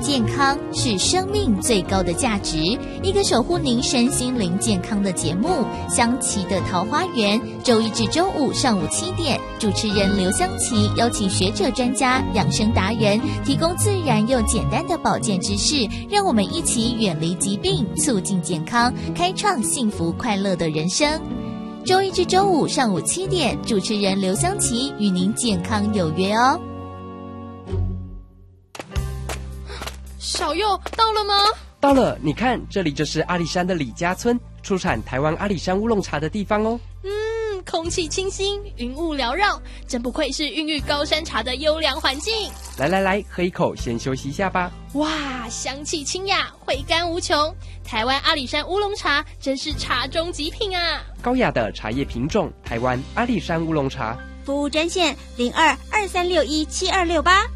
健康是生命最高的价值，一个守护您身心灵健康的节目《香琪的桃花源》，周一至周五上午7点，主持人刘香琪邀请学者专家、养生达人，提供自然又简单的保健知识，让我们一起远离疾病，促进健康，开创幸福快乐的人生。周一至周五上午7点，主持人刘香琪与您健康有约哦。 小佑到了吗？ 到了，你看，这里就是阿里山的李家村，出产台湾阿里山乌龙茶的地方哦。 空气清新，云雾缭绕，真不愧是孕育高山茶的优良环境。 来，喝一口，先休息一下吧。 哇，香气清雅，回甘无穷。台湾阿里山乌龙茶真是茶中极品啊！ 高雅的茶叶品种，台湾阿里山乌龙茶。 服务专线0223617268。